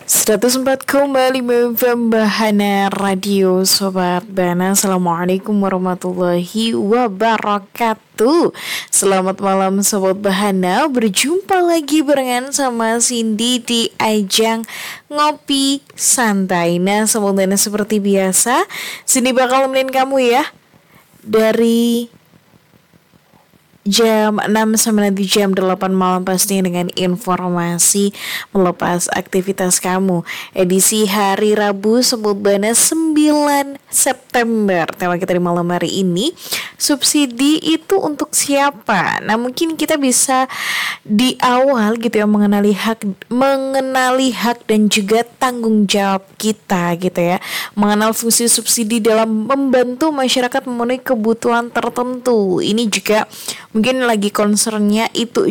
104,5 Bahana Radio Sobat Bana. Assalamualaikum warahmatullahi wabarakatuh. Selamat malam Sobat Bahana. Berjumpa lagi barengan sama Cindy di ajang Ngopi Santai. Nah Sobat Bana, seperti biasa Cindy bakal nemenin kamu ya dari jam 6 sampai nanti jam 8 malam, pastinya dengan informasi melepas aktivitas kamu. Edisi hari Rabu sebut bana 9 September. Tema kita di malam hari ini, subsidi itu untuk siapa? Nah mungkin kita bisa di awal gitu ya mengenali hak dan juga tanggung jawab kita gitu ya. Mengenal fungsi subsidi dalam membantu masyarakat memenuhi kebutuhan tertentu. Ini juga mungkin lagi concernnya itu